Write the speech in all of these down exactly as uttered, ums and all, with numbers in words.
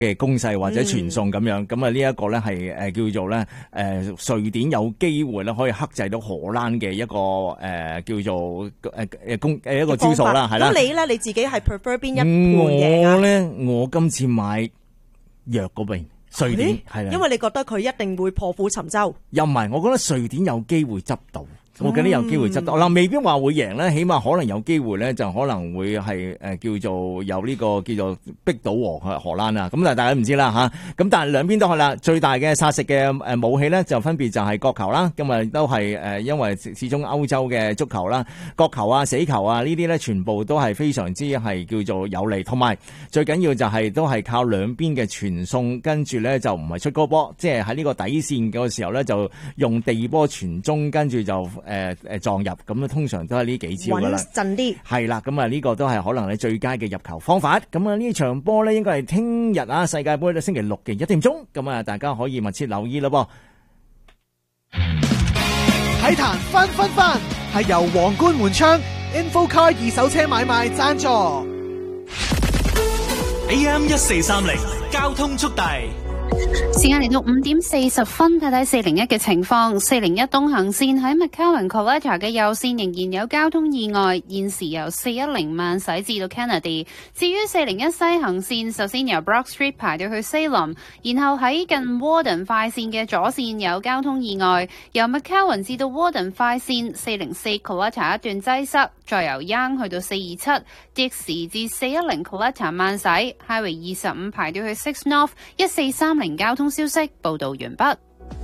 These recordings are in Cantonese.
嘅攻勢或者傳送咁樣，咁啊呢一個咧係誒叫做咧誒瑞典有機會咧可以克制到荷蘭嘅一個誒叫做誒誒攻誒一個招數啦，係啦。 咁你咧你自己係 prefer 邊一盤贏啊？ 我咧我今次買弱嗰邊瑞典係啦， 因為你覺得佢一定會破釜沉舟。 又唔係，我覺得瑞典有機會執到。我覺得有機會執到嗱，未必話會贏咧，起碼可能有機會咧，就可能會係誒叫做有呢個叫做逼到和荷蘭啊。咁但係大家唔知啦吓。咁但係兩邊都係啦，最大嘅殺食嘅誒武器咧，就分別就係角球啦。咁啊都係誒，因為始終歐洲嘅足球啦，角球啊、死球啊呢啲咧，全部都係非常之係叫做有利，同埋最緊要就係都係靠兩邊嘅傳送，跟住咧就唔係出高波，即係喺呢個底線嘅時候咧，就用地波傳中，跟住就。誒誒撞入咁啊，通常都係呢幾招噶啦， 穩陣啲係啦，咁啊呢個都係可能你最佳嘅入球方法。咁啊呢場波咧應該係聽日啊世界盃咧星期六嘅一點鐘，咁啊大家可以密切留意咯噃。 體壇分分分係由皇冠門窗 Infocar 二手車買賣贊助 A M 一四三零交通速遞。 時間嚟到五點四十分，睇睇四零一嘅情況。四零一東行線喺 McCowan Collector 嘅右線仍然有交通意外，現時由四一零慢駛至到 Kennedy。至於四零一西行線，首先由 Brock Street 排到去 Salem， 然後喺近 Warden 快線嘅左線有交通意外，由 McCowan 至到 Warden 快線四零四 Collector 一段擠塞，再由 Young 去到四二七 Dixie 至四一零 Collector 慢駛 Highway 二十五排到去 Six North 一四三零交通消息報道完畢。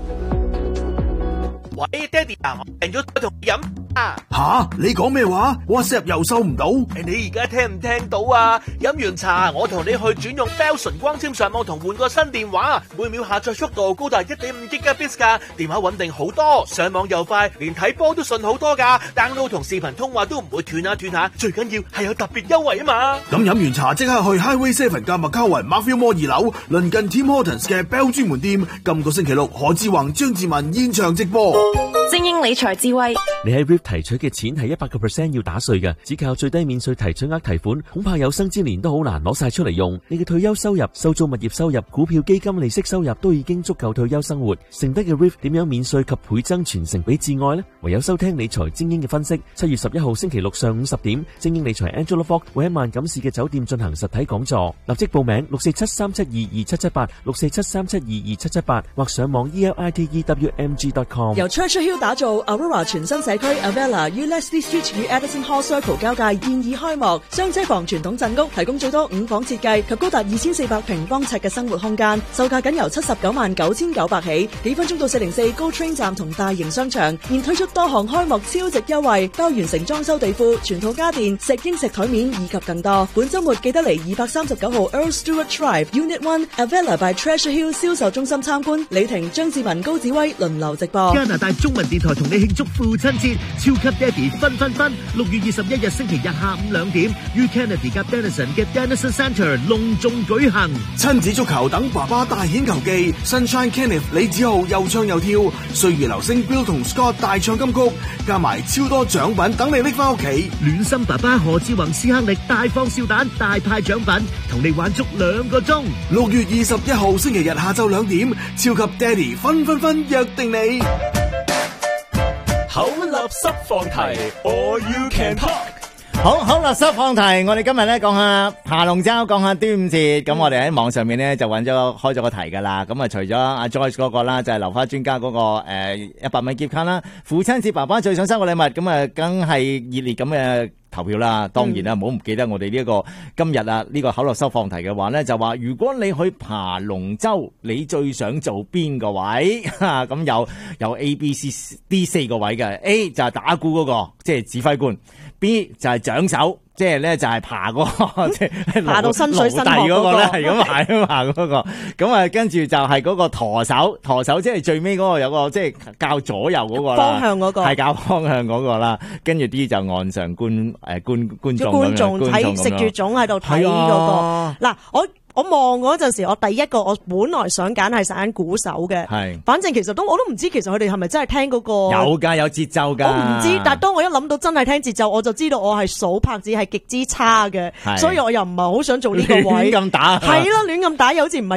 喂，爹哋啊，我訂咗同你飲啊！ 吓，你講咩話 ？WhatsApp 又收唔到？ 誒，你而家聽唔聽到啊？飲完茶，我同你去轉用 Bell 純光纖上網同換個新電話，每秒下載速度高達 一點五 Gigabits 噶，電話穩定好多，上網又快，連睇波都順好多噶 ，download 同視頻通話都唔會斷下斷下，最緊要係有特別優惠啊嘛！ 咁飲完茶即刻去 Highway Seven 嘅麥卡雲 Marville Mall 二樓，鄰近 Tim Hortons 嘅 Bell 專門店，今個星期六何志宏、張志文現場直播。 精英理財智慧， 你喺 R I P 提取嘅錢係一百個 percent 要打稅嘅，只靠最低免稅提取額提款，恐怕有生之年都好難攞晒出嚟用。你嘅退休收入、收租物業收入、股票基金利息收入都已經足夠退休生活，剩低嘅 R I P 點樣免稅及倍增傳承俾至愛呢？唯有收聽理財精英嘅分析。七月十一號星期六上午十點，精英理財 Angela Fox 會喺萬錦市嘅酒店進行實體講座，立即報名六四七三七二二七七八六四七三七二二七七八或上網 e l i t e w m g dot com。 由 Churchill Hill 打造 Aurora 全新社區 Avella 於 Leslie Street 與 Edison Hall Circle 交界現已開幕，雙車房傳統鎮屋提供最多五房設計及高達二千四百平方尺嘅生活空間，售價僅由七十九萬九千九百起，幾分鐘到四零四 Go Train 站同大型商場，現推出多項開幕超值優惠，包完成裝修地庫、全套家電、石英石台面以及更多。本週末記得嚟二百三十九號 Earl Stewart Drive Unit One Avella by Treasure Hill 銷售中心參觀，李婷、張志文、高子威輪流直播。 加拿大中文電台同你慶祝父親節，超級爹哋分分分！六月二十一日星期日下午兩點，於 Kennedy 及 Denison 嘅 Denison Centre 隆重舉行。 親子足球等爸爸大顯球技 ，Sunshine Kenneth 李子豪又唱又跳，歲月流星 Bill 同 Scott 大唱金曲，加埋超多獎品等你拎翻屋企。 暖心爸爸何志宏斯克力大放笑彈，大派獎品，同你玩足兩個鐘。 六月二十一號星期日下晝兩點，超級爹哋分分分約定你。 口立濕放題 ，All You Can Talk。 好好垃圾放題，我哋今日咧講下爬龍舟，講下端午節。咁、嗯、我哋喺網上面咧就揾咗開咗個題噶啦。咁啊，除咗阿 Joyce 嗰個啦，就係、是、留花專家嗰、那個誒一百蚊 gift card 啦。父親節爸爸最想收個禮物，咁啊，梗係熱烈咁嘅投票啦。當然啦，唔好唔記得我哋呢一個今日啊呢、這個口立濕放題嘅話咧，就話如果你去爬龍舟，你最想做邊個位？哈，咁有有 A、B、C、D 四個位嘅。A 就係打鼓嗰、那個，即係指揮官。B 就係掌手，即係咧就係爬嗰、那個，即係爬到身水身汗嗰個咧，係咁爬咁爬嗰個。咁啊，跟住就係嗰個舵手，舵手即係最尾嗰個有個即係教左右嗰個啦， 方向嗰個係教方向嗰個啦。跟住 D 就岸上觀誒觀觀眾咁樣， 觀眾睇食月粽喺度睇嗰個。嗱、啊，我。 我望嗰陣時，我第一個我本來想揀係揀鼓手嘅， 係， 反正其實都我都唔知其實佢哋係咪真係聽嗰個有㗎，有節奏㗎。 我唔知，但係當我一諗到真係聽節奏，我就知道我係數拍子係極之差嘅，所以我又唔係好想做呢個位。 亂咁打， 係啦，亂咁打又好似唔係